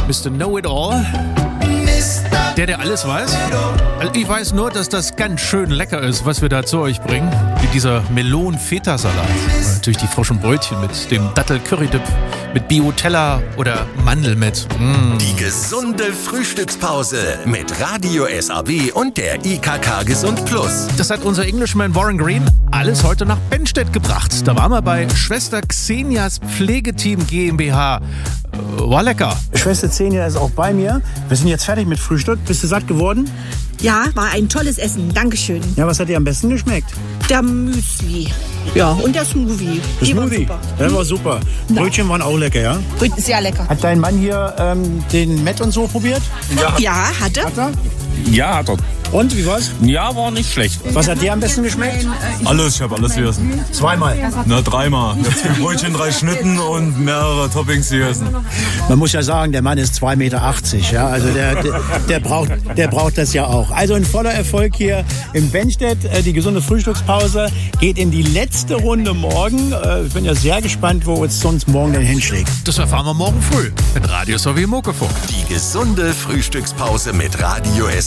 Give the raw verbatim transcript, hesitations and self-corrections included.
Mister Know-It-All. Der, der alles weiß. Also ich weiß nur, dass das ganz schön lecker ist, was wir da zu euch bringen. Wie dieser Melonen-Feta-Salat. Natürlich die frischen Brötchen mit dem Dattel-Curry-Dip, mit Biotella oder Mandelmett. Mm. Die gesunde Frühstückspause mit Radio S A B und der I K K Gesund Plus. Das hat unser Englishman Warren Green alles heute nach Benstedt gebracht. Da waren wir bei Schwester Xenias Pflegeteam GmbH. War lecker. Schwester Xenia ist auch bei mir. Wir sind jetzt fertig mit Frühstück. Bist du satt geworden? Ja, war ein tolles Essen. Dankeschön. Ja, was hat dir am besten geschmeckt? Der Müsli. Ja, und der Smoothie. Das Die war Smoothie. super. Der war super. Brötchen waren auch lecker, ja? Sehr lecker. Hat dein Mann hier ähm, den Met und so probiert? Ja, ja hat er. Hat er? Ja, hat er. Und, wie war's? Ja, war nicht schlecht. Was hat dir am besten geschmeckt? Alles, ich habe alles gegessen. Zweimal. Na, dreimal. Ich habe zwei Brötchen, drei Schnitten und mehrere Toppings gegessen. Man muss ja sagen, der Mann ist zwei Meter achtzig. Ja? Also der, der, der, braucht, der braucht das ja auch. Also ein voller Erfolg hier in Benstedt. Die gesunde Frühstückspause geht in die letzte Runde morgen. Ich bin ja sehr gespannt, wo uns sonst morgen denn hinschlägt. Das erfahren wir morgen früh mit Radio S A B Muckefunk. Die gesunde Frühstückspause mit Radio S